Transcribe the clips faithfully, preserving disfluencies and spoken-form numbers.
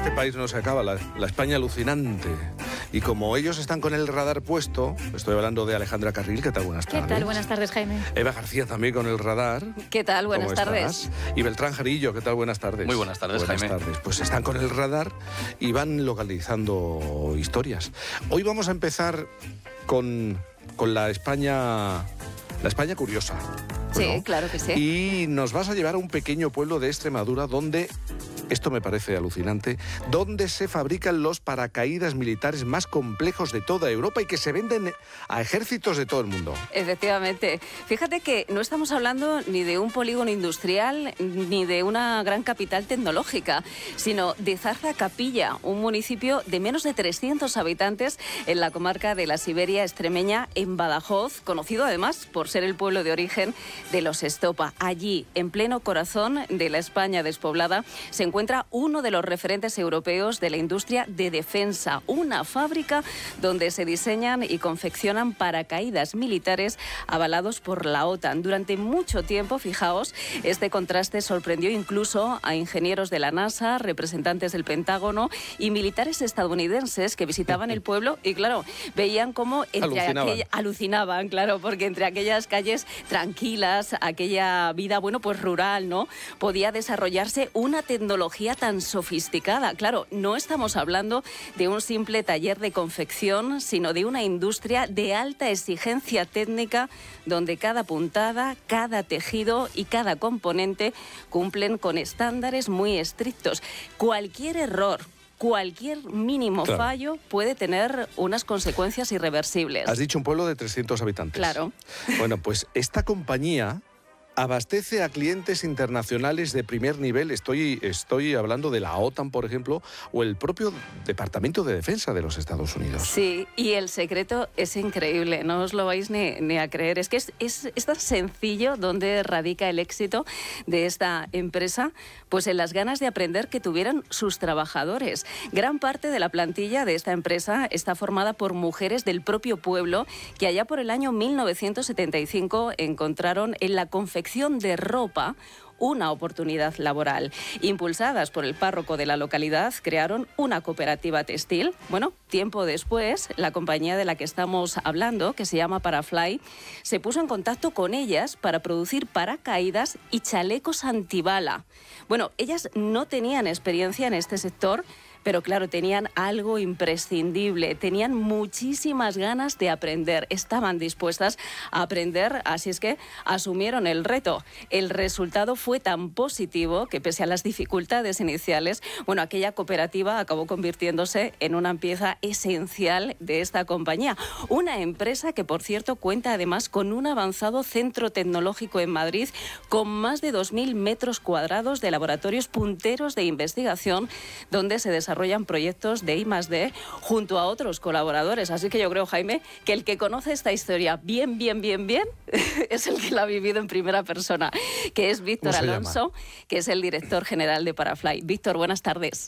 este país no se acaba, la, la España alucinante. Y como ellos están con el radar puesto, estoy hablando de Alejandra Carril, ¿qué tal? Buenas tardes. ¿Qué tal? Buenas tardes, Jaime. Eva García también con el radar. ¿Qué tal? Buenas ¿Cómo tardes. estás? Y Beltrán Jarillo, ¿qué tal? Buenas tardes. Muy buenas tardes, buenas Jaime. tardes. Pues están con el radar y van localizando historias. Hoy vamos a empezar con, con la España, la España curiosa. Sí, ¿no? claro que sí. Y nos vas a llevar a un pequeño pueblo de Extremadura donde, esto me parece alucinante, donde se fabrican los paracaídas militares más complejos de toda Europa y que se venden a ejércitos de todo el mundo. Efectivamente. Fíjate que no estamos hablando ni de un polígono industrial ni de una gran capital tecnológica, sino de Zarza-Capilla, un municipio de menos de trescientos habitantes en la comarca de la Siberia extremeña, en Badajoz, conocido además por ser el pueblo de origen de los Estopa. Allí, en pleno corazón de la España despoblada, se encuentra uno de los referentes europeos de la industria de defensa, una fábrica donde se diseñan y confeccionan paracaídas militares avalados por la OTAN. Durante mucho tiempo, fijaos, este contraste sorprendió incluso a ingenieros de la NASA, representantes del Pentágono y militares estadounidenses que visitaban el pueblo y, claro, veían cómo entre alucinaban. aquella, alucinaban, claro, porque entre aquellas calles tranquilas, aquella vida, bueno, pues rural, ¿no?, podía desarrollarse una tecnología tan sofisticada. Claro, no estamos hablando de un simple taller de confección, sino de una industria de alta exigencia técnica donde cada puntada, cada tejido y cada componente cumplen con estándares muy estrictos. Cualquier error, cualquier mínimo claro. fallo puede tener unas consecuencias irreversibles. Has dicho un pueblo de trescientos habitantes. Claro. Bueno, pues esta compañía abastece a clientes internacionales de primer nivel. Estoy, estoy hablando de la OTAN, por ejemplo, o el propio Departamento de Defensa de los Estados Unidos. Sí, y el secreto es increíble, no os lo vais ni, ni a creer. Es que es, es, es tan sencillo donde radica el éxito de esta empresa, pues en las ganas de aprender que tuvieran sus trabajadores. Gran parte de la plantilla de esta empresa está formada por mujeres del propio pueblo que allá por el año mil novecientos setenta y cinco encontraron en la confección de ropa una oportunidad laboral. Impulsadas por el párroco de la localidad, crearon una cooperativa textil. Bueno, tiempo después, la compañía de la que estamos hablando, que se llama Parafly, se puso en contacto con ellas para producir paracaídas y chalecos antibala. Bueno, ellas no tenían experiencia en este sector, pero claro, tenían algo imprescindible, tenían muchísimas ganas de aprender, estaban dispuestas a aprender, así es que asumieron el reto. El resultado fue tan positivo que pese a las dificultades iniciales, bueno, aquella cooperativa acabó convirtiéndose en una pieza esencial de esta compañía. Una empresa que, por cierto, cuenta además con un avanzado centro tecnológico en Madrid con más de dos mil metros cuadrados de laboratorios punteros de investigación donde se desarrollan desarrollan proyectos de I más D junto a otros colaboradores. Así que yo creo, Jaime, que el que conoce esta historia bien, bien, bien, bien, es el que la ha vivido en primera persona, que es Víctor Alonso, llama? que es el director general de Parafly. Víctor, buenas tardes.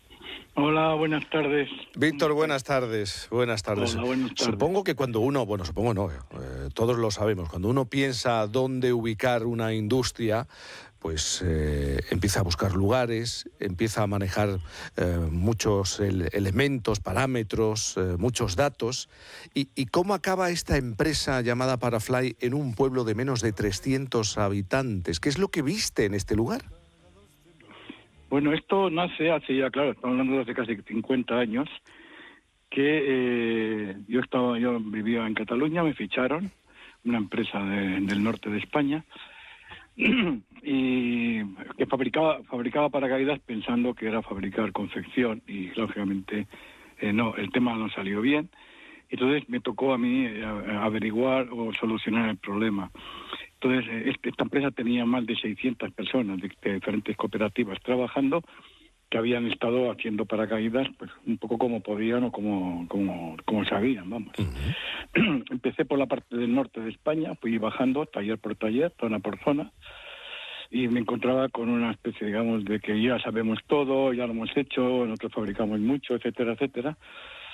Hola, buenas tardes. Víctor, buenas tardes. Buenas tardes. Hola, buenas tardes. Supongo que cuando uno, bueno, supongo no, eh, todos lo sabemos, cuando uno piensa dónde ubicar una industria, pues eh, empieza a buscar lugares, empieza a manejar eh, muchos ele- elementos, parámetros, eh, muchos datos. ¿Y, ¿Y cómo acaba esta empresa llamada Parafly en un pueblo de menos de trescientos habitantes? ¿Qué es lo que viste en este lugar? Bueno, esto nace hace ya, claro, estamos hablando de hace casi cincuenta años, que eh, yo estaba, yo vivía en Cataluña, me ficharon, una empresa de, del norte de España, y que fabricaba fabricaba paracaídas pensando que era fabricar confección y lógicamente eh, no, el tema no salió bien. Entonces me tocó a mí eh, averiguar o solucionar el problema. Entonces eh, esta empresa tenía más de seiscientas personas de, de diferentes cooperativas trabajando que habían estado haciendo paracaídas pues un poco como podían o como como, como sabían, vamos. Uh-huh. Empecé por la parte del norte de España, fui bajando taller por taller, zona por zona, y me encontraba con una especie, digamos, de que ya sabemos todo, ya lo hemos hecho, nosotros fabricamos mucho, etcétera, etcétera.